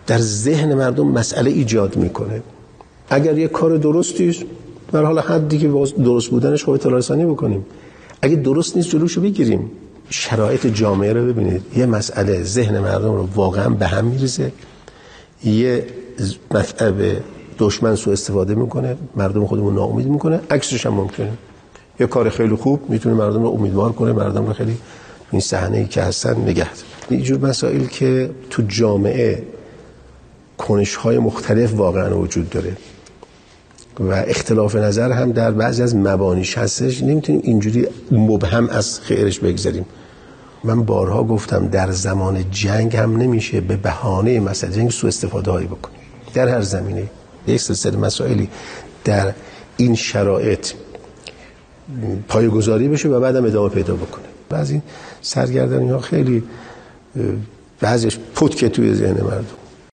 در ذهن مردم مسئله ایجاد میکنه. اگر یه کار درستی است در حال حدی که درست بودنش خب اطلاع رسانی بکنیم، اگه درست نیست جلوشو بگیریم. شرایط جامعه رو ببینید، یه مسئله ذهن مردم رو واقعا به هم میریزه، یه مطلب دشمن سوء استفاده میکنه، مردم خودمون ناامید میکنه، عکسش هم ممکنه. یه کار خیلی خوب میتونه مردم رو امیدوار کنه، مردم رو خیلی این صحنه‌ای که هستن نگه داره. اینجور مسائل که تو جامعه کنش‌های مختلف واقعا وجود داره و اختلاف نظر هم در بعضی از مبانیش هستش، نمیتونیم اینجوری مبهم از خیرش بگذاریم. من بارها گفتم در زمان جنگ هم نمیشه به بهانه مسئله جنگ سوء استفاده هایی بکنیم. در هر زمینه یک سلسله مسائلی در این شرایط پایه‌گذاری بشه و بعدم ادامه پیدا بکنه. بعضی سرگردانی ها خیلی بعضیش پتکه توی ذهن مردم.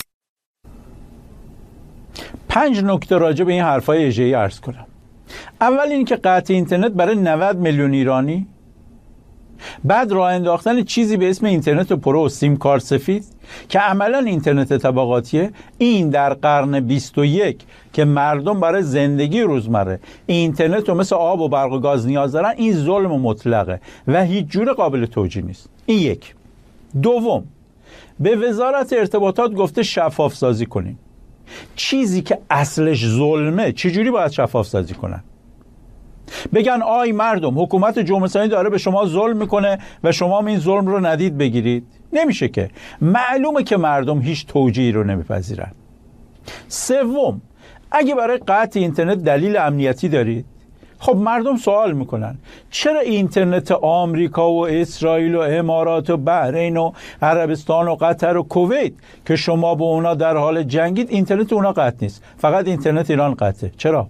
5 نکته راجع به این حرفای اژه‌ای عرض کنم. اول این که قطع اینترنت برای 90 میلیون ایرانی، بعد راه انداختن چیزی به اسم اینترنت پرو و سیم کارت سفید که عملا اینترنت طبقاتیه. این در قرن 21 که مردم برای زندگی روزمره اینترنت رو مثل آب و برق و گاز نیاز دارن، این ظلم مطلقه و هیچ جور قابل توجیه نیست. این یک. دوم، به وزارت ارتباطات گفته شفاف سازی کنین. چیزی که اصلش ظلمه چجوری باید شفاف سازی کنن؟ بگن آی مردم حکومت جمهوری اسلامی داره به شما ظلم میکنه و شما این ظلم رو ندید بگیرید؟ نمیشه که. معلومه که مردم هیچ توجیهی رو نمیپذیرن. سوم، اگه برای قطع اینترنت دلیل امنیتی دارید، خب مردم سوال میکنن چرا اینترنت آمریکا و اسرائیل و امارات و بحرین و عربستان و قطر و کویت که شما با اونا در حال جنگید، اینترنت اونا قطع نیست، فقط اینترنت ایران قطعه؟ چرا؟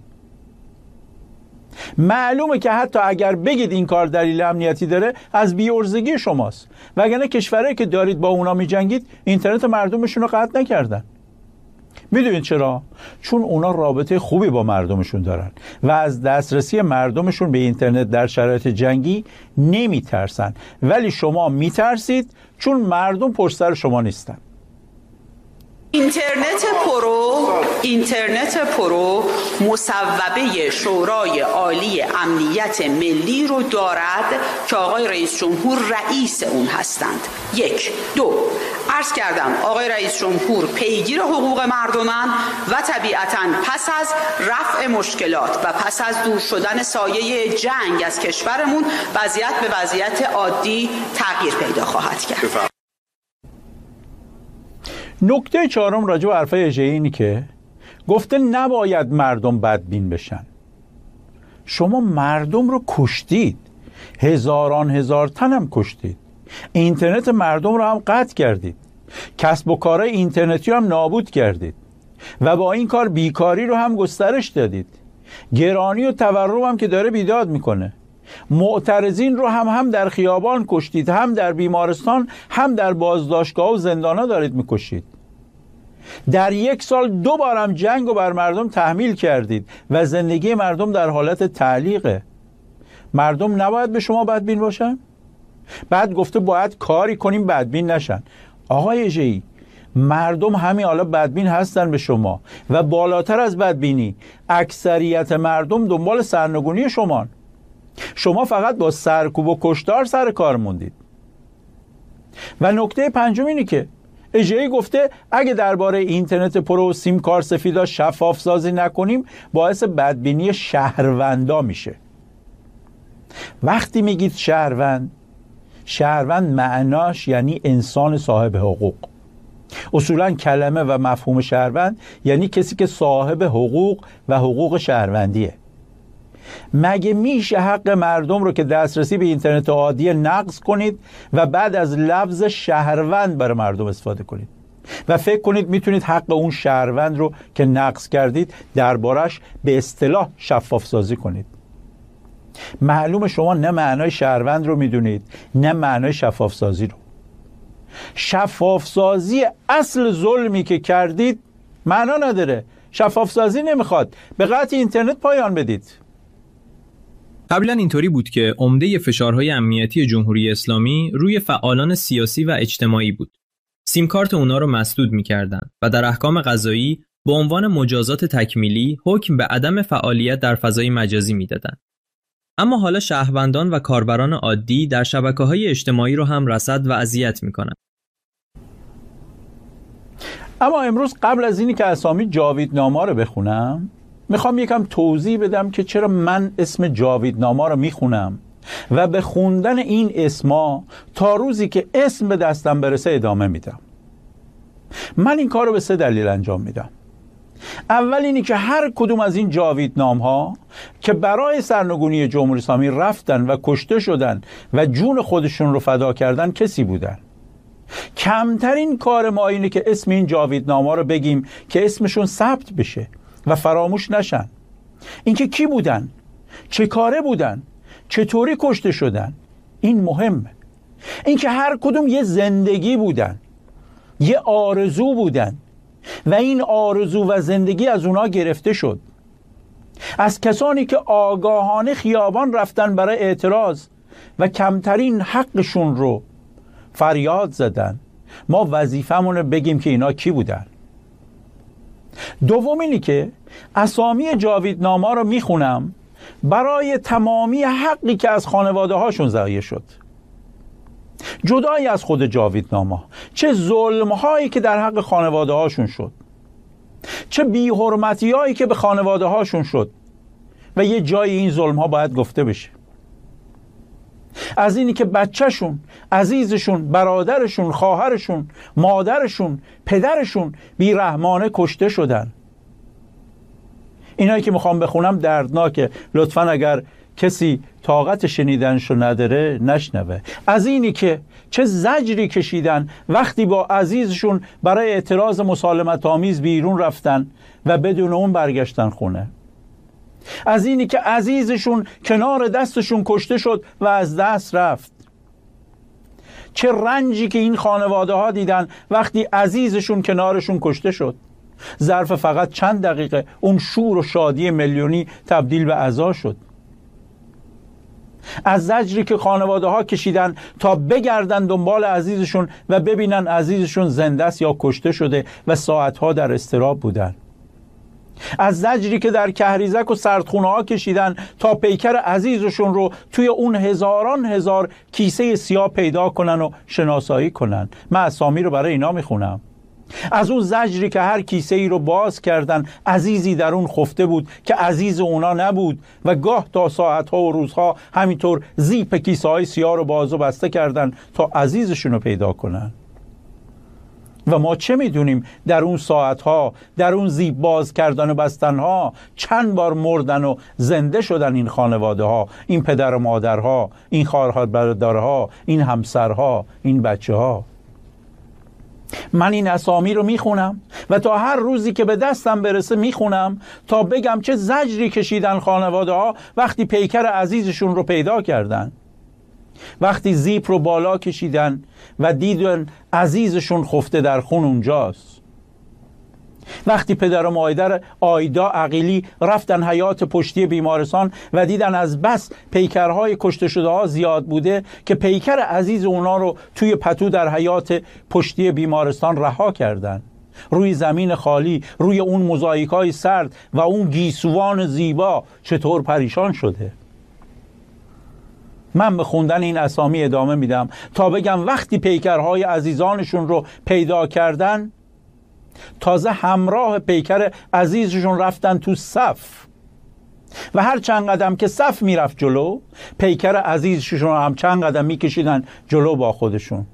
معلومه که حتی اگر بگید این کار دلیل امنیتی داره، از بی‌عرضگی شماست، وگرنه کشورهایی که دارید با اونا میجنگید اینترنت مردمشون رو قطع نکردن. میدونید چرا؟ چون اونا رابطه خوبی با مردمشون دارن و از دسترسی مردمشون به اینترنت در شرایط جنگی نمیترسن، ولی شما میترسید چون مردم پشت سر شما نیستن. اینترنت پرو مصوبه شورای عالی امنیت ملی رو دارد که آقای رئیس جمهور رئیس اون هستند. 1. 2. عرض کردم آقای رئیس جمهور پیگیر حقوق مردمن و طبیعتاً پس از رفع مشکلات و پس از دور شدن سایه جنگ از کشورمون وضعیت به وضعیت عادی تغییر پیدا خواهد کرد. نکته 4 راجع به حرفای اژه‌ای اینی که گفته نباید مردم بدبین بشن. شما مردم رو کشتید، هزار تن هم کشتید، اینترنت مردم رو هم قطع کردید، کسب و کارهای اینترنتی رو هم نابود کردید و با این کار بیکاری رو هم گسترش دادید. گرانی و تورم هم که داره بیداد میکنه. معترضین رو هم در خیابان کشتید، هم در بیمارستان، هم در بازداشتگاه و زندانا دارید میکشید. در 1 سال 2 بار هم جنگ رو بر مردم تحمیل کردید و زندگی مردم در حالت تعلیقه. مردم نباید به شما بدبین باشن؟ بعد گفته باید کاری کنیم بدبین نشن. آقای اژه‌ای، مردم همین حالا بدبین هستن به شما و بالاتر از بدبینی اکثریت مردم دنبال سرنگونی شما. شما فقط با سرکوب و کشتار سر کار موندید. و نکته 5 اینه که اژه‌ای گفته اگه درباره اینترنت پرو و سیم کارت سفیدا شفاف سازی نکنیم باعث بدبینی شهروندا میشه. وقتی میگید شهروند معناش یعنی انسان صاحب حقوق. اصولا کلمه و مفهوم شهروند یعنی کسی که صاحب حقوق و حقوق شهروندیه. مگه میشه حق مردم رو که دسترسی به اینترنت عادی نقض کنید و بعد از لفظ شهروند برای مردم استفاده کنید و فکر کنید میتونید حق اون شهروند رو که نقض کردید دربارش به اصطلاح شفاف سازی کنید؟ معلومه شما نه معنای شهروند رو میدونید نه معنای شفاف سازی رو. شفاف سازی اصل ظلمی که کردید معنا نداره. شفاف سازی نمیخواد، به قطع اینترنت پایان بدید. قبلا اینطوری بود که عمده فشارهای امنیتی جمهوری اسلامی روی فعالان سیاسی و اجتماعی بود. سیم کارت اونا رو مسدود می‌کردن و در احکام قضایی به عنوان مجازات تکمیلی حکم به عدم فعالیت در فضای مجازی میدادن. اما حالا شهروندان و کاربران عادی در شبکه‌های اجتماعی رو هم رصد و اذیت می‌کنن. اما امروز قبل از اینی که اسامی جاویدنامه رو بخونم، میخوام یکم توضیح بدم که چرا من اسم جاویدنامه رو میخونم و به خوندن این اسما تا روزی که اسم به دستم برسه ادامه میدم. من این کار رو به 3 دلیل انجام میدم. اول اینی که هر کدوم از این جاویدنام‌ها که برای سرنگونی جمهوری اسلامی رفتن و کشته شدن و جون خودشون رو فدا کردن کسی بودن. کمترین کار ما اینه که اسم این جاویدنامه‌ها رو بگیم که اسمشون ثبت بشه و فراموش نشن. اینکه کی بودن، چه کاره بودن، چطوری کشته شدن، این مهمه. اینکه هر کدوم یه زندگی بودن، یه آرزو بودن و این آرزو و زندگی از اونا گرفته شد. از کسانی که آگاهانه خیابان رفتن برای اعتراض و کمترین حقشون رو فریاد زدن. ما وظیفمونه بگیم که اینا کی بودن. دوم اینی که اسامی جاویدنامه رو میخونم برای تمامی حقی که از خانواده هاشون ضایع شد، جدای از خود جاویدنامه، چه ظلم هایی که در حق خانواده هاشون شد، چه بی‌حرمتی هایی که به خانواده هاشون شد و یه جای این ظلم ها باید گفته بشه. از اینی که بچهشون، عزیزشون، برادرشون، خواهرشون، مادرشون، پدرشون بیرحمانه کشته شدن. اینایی که میخوام بخونم دردناکه، لطفاً اگر کسی طاقت شنیدنشو نداره نشنوه. از اینی که چه زجری کشیدن وقتی با عزیزشون برای اعتراض مسالمت آمیز بیرون رفتن و بدون اون برگشتن خونه. از اینی که عزیزشون کنار دستشون کشته شد و از دست رفت. چه رنجی که این خانواده ها دیدن وقتی عزیزشون کنارشون کشته شد. ظرف فقط چند دقیقه اون شور و شادی میلیونی تبدیل به عزا شد. از زجری که خانواده ها کشیدن تا بگردن دنبال عزیزشون و ببینن عزیزشون زنده است یا کشته شده و ساعتها در اضطراب بودن. از زجری که در کهریزک و سردخونه ها کشیدن تا پیکر عزیزشون رو توی اون هزاران هزار کیسه سیاه پیدا کنن و شناسایی کنن. من اسامی رو برای اینا میخونم. از اون زجری که هر کیسه ای رو باز کردن عزیزی در اون خفته بود که عزیز اونا نبود و گاه تا ساعتها و روزها همینطور زیپ کیسه های سیاه رو باز و بسته کردن تا عزیزشون رو پیدا کنن. و ما چه میدونیم در اون ساعتها، در اون زیپ باز کردن و بستنها چند بار مردن و زنده شدن این خانواده ها، این پدر و مادرها، این خواهر برادرها، این همسرها، این بچه ها. من این اسامی رو میخونم و تا هر روزی که به دستم برسه میخونم تا بگم چه زجری کشیدن خانواده ها وقتی پیکر عزیزشون رو پیدا کردن، وقتی زیپ رو بالا کشیدن و دیدن عزیزشون خفته در خون اونجاست، وقتی پدر و مادر آیدا عقیلی رفتن حیاط پشتی بیمارستان و دیدن از بس پیکرهای کشته شده ها زیاد بوده که پیکر عزیز اونا رو توی پتو در حیاط پشتی بیمارستان رها کردن، روی زمین خالی، روی اون موزاییکای سرد و اون گیسوان زیبا چطور پریشان شده. من به خوندن این اسامی ادامه میدم تا بگم وقتی پیکرهای عزیزانشون رو پیدا کردن تازه همراه پیکر عزیزشون رفتن تو صف و هر چند قدم که صف میرفت جلو پیکر عزیزشون هم چند قدم میکشیدن جلو با خودشون.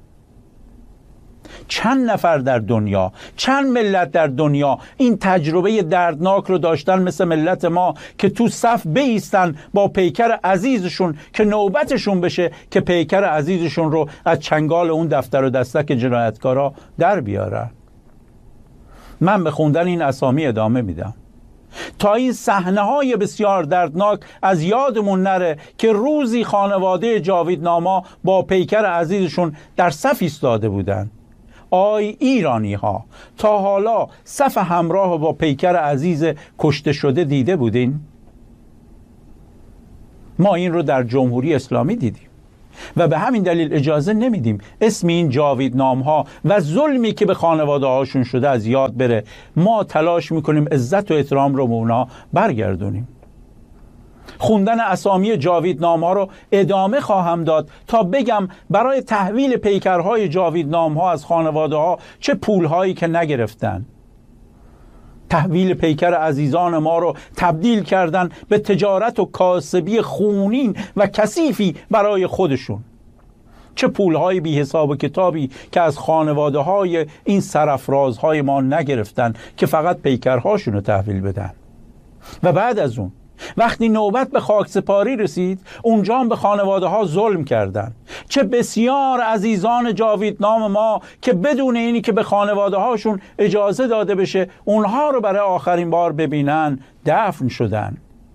چند نفر در دنیا، چند ملت در دنیا این تجربه دردناک رو داشتن مثل ملت ما که تو صف بایستن با پیکر عزیزشون که نوبتشون بشه که پیکر عزیزشون رو از چنگال اون دفتر و دستک جنایتکارا در بیارن. من به خوندن این اسامی ادامه میدم تا این صحنه‌های بسیار دردناک از یادمون نره که روزی خانواده جاویدنامه با پیکر عزیزشون در صف ایستاده بودن. آی ایرانی ها، تا حالا صف همراه با پیکر عزیز کشته شده دیده بودین؟ ما این رو در جمهوری اسلامی دیدیم. و به همین دلیل اجازه نمیدیم اسم این جاویدنام ها و ظلمی که به خانواده هاشون شده از یاد بره. ما تلاش میکنیم عزت و احترام رو به اونا برگردونیم. خوندن اسامی جاویدنام ها رو ادامه خواهم داد تا بگم برای تحویل پیکرهای جاویدنام ها از خانواده ها چه پولهایی که نگرفتن. تحویل پیکر عزیزان ما رو تبدیل کردن به تجارت و کاسبی خونین و کثیفی برای خودشون. چه پولهای بی حساب و کتابی که از خانواده های این سرافرازهای ما نگرفتن که فقط پیکرهاشون رو تحویل بدن. و بعد از اون وقتی نوبت به خاکسپاری رسید، اونجا هم به خانواده ها ظلم کردن. چه بسیار عزیزان جاویدنام ما که بدون اینی که به خانواده هاشون اجازه داده بشه اونها رو برای آخرین بار ببینن دفن شدن.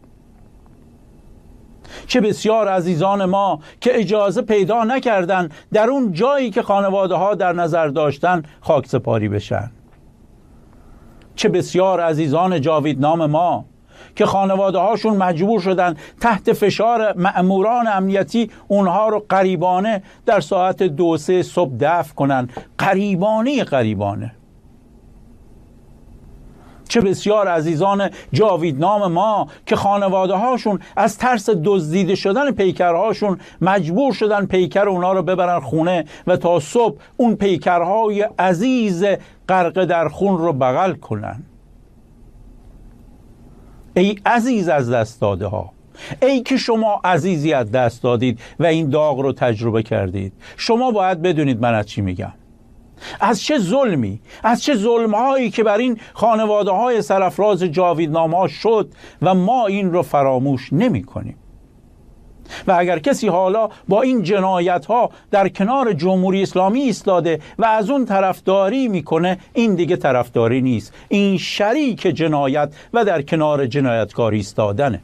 چه بسیار عزیزان ما که اجازه پیدا نکردن در اون جایی که خانواده ها در نظر داشتن خاکسپاری بشن. چه بسیار عزیزان جاویدنام ما که خانواده هاشون مجبور شدن تحت فشار مأموران امنیتی اونها رو غریبانه در ساعت 2-3 صبح دفن کنن. غریبانه. چه بسیار عزیزان جاویدنام ما که خانواده هاشون از ترس دزدیده شدن پیکرهاشون مجبور شدن پیکر اونها رو ببرن خونه و تا صبح اون پیکرهای عزیز غرق در خون رو بغل کنن. ای عزیز از دست داده ها، ای که شما عزیزی از دست دادید و این داغ رو تجربه کردید، شما باید بدونید من از چی میگم. از چه ظلمی، از چه ظلمهایی که بر این خانواده های سرافراز جاویدنام ها شد و ما این رو فراموش نمی کنیم. و اگر کسی حالا با این جنایت ها در کنار جمهوری اسلامی ایستاده و از اون طرفداری میکنه، این دیگه طرفداری نیست، این شریک جنایت و در کنار جنایتکار ایستادنه.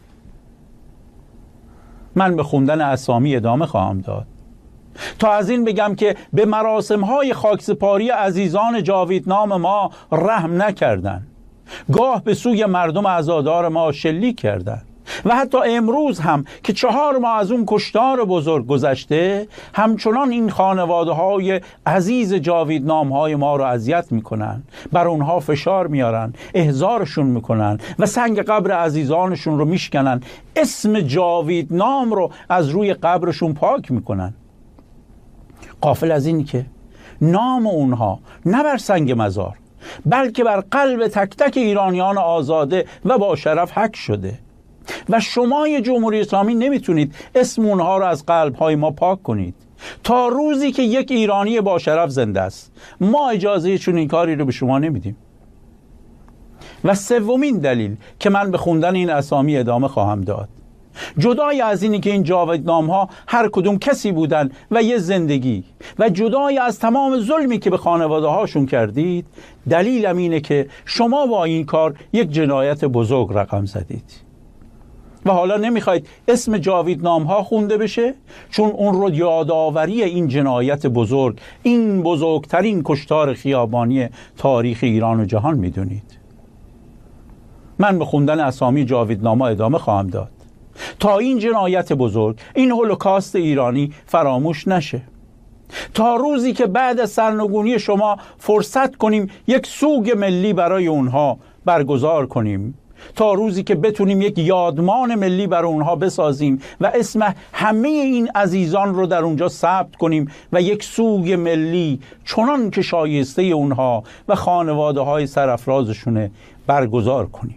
من به خوندن اسامی ادامه خواهم داد تا از این بگم که به مراسم های خاکسپاری عزیزان جاویدنام ما رحم نکردن، گاه به سوی مردم عزادار ما شلیک کردن و حتی امروز هم که 4 ماه از اون کشتار بزرگ گذشته همچنان این خانواده های عزیز جاویدنام های ما رو اذیت میکنن، بر اونها فشار میارن، احضارشون میکنن و سنگ قبر عزیزانشون رو میشکنن، اسم جاویدنام رو از روی قبرشون پاک میکنن. غافل از این که نام اونها نه بر سنگ مزار بلکه بر قلب تک تک ایرانیان آزاده و با شرف حک شده و شما جمهوری اسلامی نمیتونید اسم اونها رو از قلب‌های ما پاک کنید تا روزی که یک ایرانی با شرف زنده است. ما اجازه چنین کاری رو به شما نمیدیم. و سومین دلیل که من به خوندن این اسامی ادامه خواهم داد، جدای از اینی که این جاویدنام ها هر کدوم کسی بودن و یه زندگی و جدای از تمام ظلمی که به خانواده هاشون کردید، دلیلم اینه که شما با این کار یک جنایت بزرگ رقم زدید و حالا نمیخواید اسم جاویدنام ها خونده بشه چون اون رو یادآوری این جنایت بزرگ، این بزرگترین کشتار خیابانی تاریخ ایران و جهان میدونید. من به خوندن اسامی جاویدنام ها ادامه خواهم داد تا این جنایت بزرگ، این هولوکاست ایرانی فراموش نشه، تا روزی که بعد از سرنگونی شما فرصت کنیم یک سوگ ملی برای اونها برگزار کنیم، تا روزی که بتونیم یک یادمان ملی برای اونها بسازیم و اسم همه این عزیزان رو در اونجا ثبت کنیم و یک سوگ ملی چنان که شایسته اونها و خانواده های سرافرازشونه برگزار کنیم.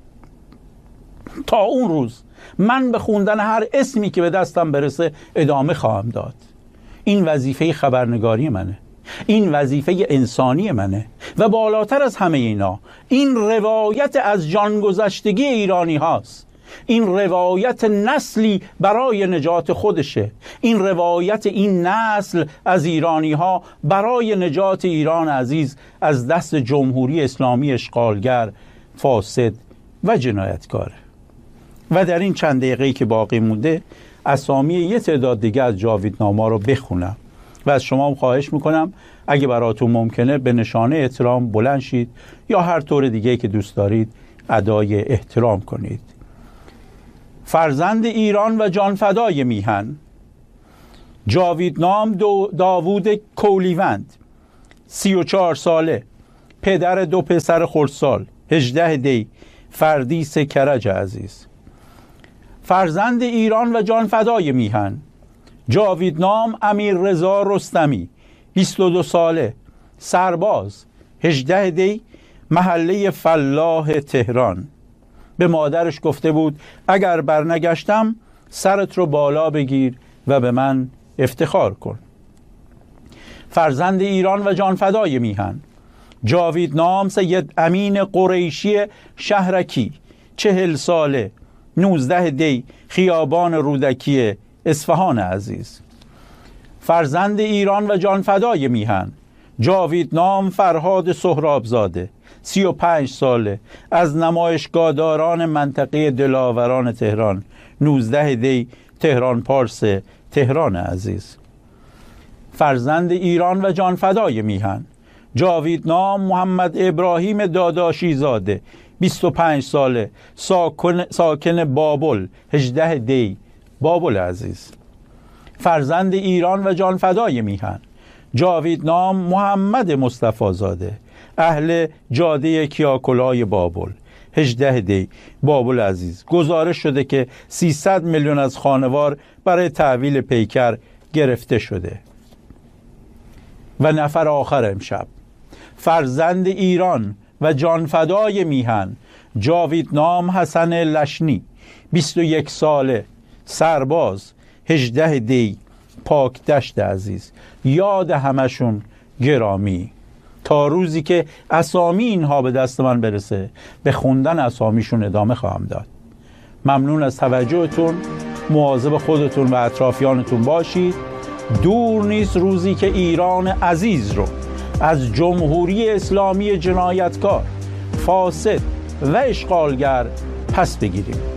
تا اون روز من به خوندن هر اسمی که به دستم برسه ادامه خواهم داد. این وظیفه خبرنگاری منه، این وظیفه انسانی منه و بالاتر از همه اینا این روایت از جانگذشتگی ایرانی هاست. این روایت نسلی برای نجات خودشه، این روایت این نسل از ایرانی ها برای نجات ایران عزیز از دست جمهوری اسلامی اشغالگر، فاسد و جنایتکاره. و در این چند دقیقه‌ای که باقی مونده اسامی یه تعداد دیگه از جاویدنامه‌ها رو بخونم و از شما هم خواهش میکنم اگه براتون ممکنه به نشانه احترام بلند شید یا هر طور دیگه که دوست دارید ادای احترام کنید. فرزند ایران و جانفدای میهن، جاویدنام داوود کولیوند 34 ساله، پدر 2 پسر خردسال، 18 دی، فردیس کرج عزیز. فرزند ایران و جانفدای میهن جاویدنام امیررضا رستمی 22 ساله، سرباز، 18 دی، محله فلاح تهران. به مادرش گفته بود اگر برنگشتم سرت رو بالا بگیر و به من افتخار کن. فرزند ایران و جانفدای میهن جاویدنام سید امین قریشی شهرکی 40 ساله، 19 دی، خیابان رودکی اصفهان عزیز. فرزند ایران و جانفدای میهن جاویدنام فرهاد سهرابزاده 35 ساله، از نمایشگاهداران منطقه دلاوران تهران، 19 دی، تهران پارس تهران عزیز. فرزند ایران و جانفدای میهن جاویدنام محمد ابراهیم داداشی زاده 25 ساله، ساکن بابل، 18 دی، بابل عزیز. فرزند ایران و جانفدای میهن جاویدنام محمد مصطفی زاده، اهل جاده کیاکلای بابل، 18 دی، بابل عزیز. گزارش شده که 300 میلیون از خانوار برای تحویل پیکر گرفته شده. و نفر آخر امشب، فرزند ایران و جانفدای میهن جاویدنام حسن لشنی 21 ساله، سرباز، 18 دی، پاک دشت عزیز. یاد همشون گرامی. تا روزی که اسامی اینها به دست من برسه به خوندن اسامیشون ادامه خواهم داد. ممنون از توجهتون. مواظب خودتون و اطرافیانتون باشید. دور نیست روزی که ایران عزیز رو از جمهوری اسلامی جنایتکار، فاسد و اشغالگر پس بگیریم.